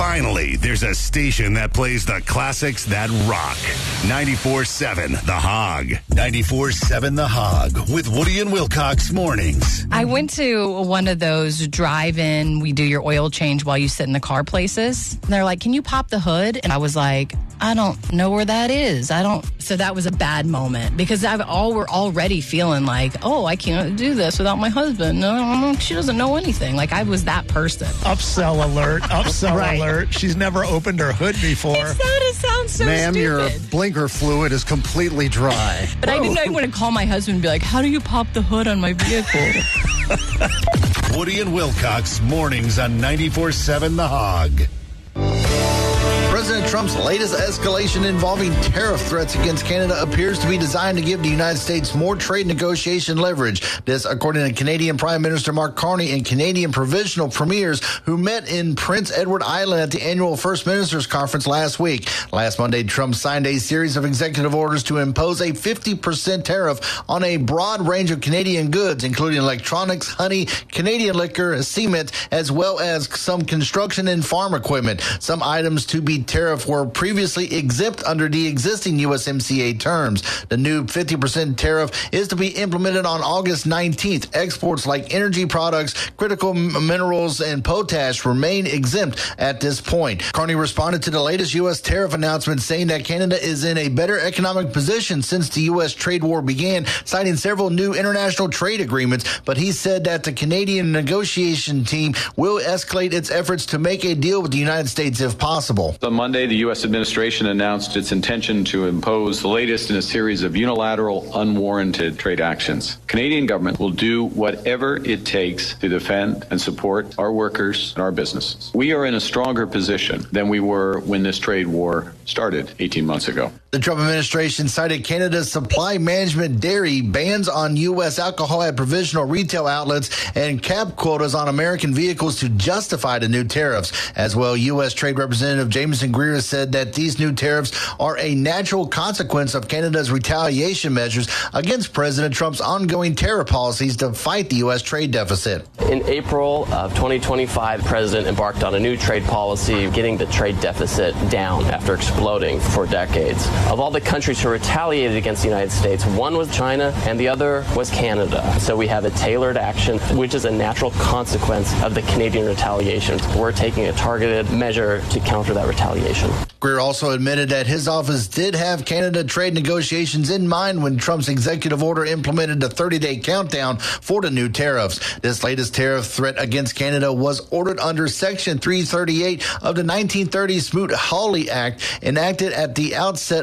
Finally, there's a station that plays the classics that rock. 94.7 The Hog. 94.7 The Hog with Woody and Wilcox mornings. I went to one of those drive-in, we do your oil change while you sit in the car places. And they're like, can you pop the hood? And I was like, I don't know where that is. So that was a bad moment because we're already feeling like, oh, I can't do this without my husband. No, she doesn't know anything. Like I was that person. Upsell alert. Alert. She's never opened her hood before. It sounds so Ma'am, stupid. your blinker fluid is completely dry. But I didn't want to call my husband and be like, how do you pop the hood on my vehicle? Woody and Wilcox mornings on 94.7 The Hog. President Trump's latest escalation involving tariff threats against Canada appears to be designed to give the United States more trade negotiation leverage. This, according to Canadian Prime Minister Mark Carney and Canadian provincial premiers who met in Prince Edward Island at the annual First Ministers Conference last week. Last Monday, Trump signed a series of executive orders to impose a 50% tariff on a broad range of Canadian goods, including electronics, honey, Canadian liquor, cement, as well as some construction and farm equipment. Some items to be tariff were previously exempt under the existing USMCA terms. The new 50% tariff is to be implemented on August 19th. Exports like energy products, critical minerals, and potash remain exempt at this point. Carney responded to the latest U.S. tariff announcement, saying that Canada is in a better economic position since the U.S. trade war began, citing several new international trade agreements. But he said that the Canadian negotiation team will escalate its efforts to make a deal with the United States if possible. On Monday, the U.S. administration announced its intention to impose the latest in a series of unilateral, unwarranted trade actions. Canadian government will do whatever it takes to defend and support our workers and our businesses. We are in a stronger position than we were when this trade war started 18 months ago. The Trump administration cited Canada's supply management dairy, bans on U.S. alcohol at provisional retail outlets, and cap quotas on American vehicles to justify the new tariffs. As well, U.S. Trade Representative Jameson Greer said that these new tariffs are a natural consequence of Canada's retaliation measures against President Trump's ongoing tariff policies to fight the U.S. trade deficit. In April of 2025, the president embarked on a new trade policy, getting the trade deficit down after exploding for decades. Of all the countries who retaliated against the United States, one was China and the other was Canada. So we have a tailored action, which is a natural consequence of the Canadian retaliation. We're taking a targeted measure to counter that retaliation. Greer also admitted that his office did have Canada trade negotiations in mind when Trump's executive order implemented a 30-day countdown for the new tariffs. This latest tariff threat against Canada was ordered under Section 338 of the 1930 Smoot-Hawley Act, enacted at the outset